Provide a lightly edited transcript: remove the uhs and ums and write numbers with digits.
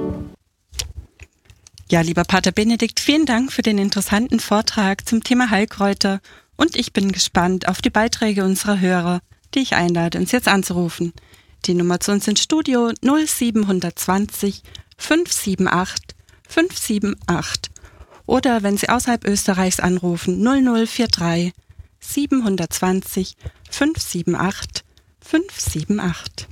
Ja, lieber Pater Benedikt, vielen Dank für den interessanten Vortrag zum Thema Heilkräuter und ich bin gespannt auf die Beiträge unserer Hörer, die ich einlade, uns jetzt anzurufen. Die Nummer zu uns ins Studio 0720 578 578 oder wenn Sie außerhalb Österreichs anrufen 0043 720 578 578.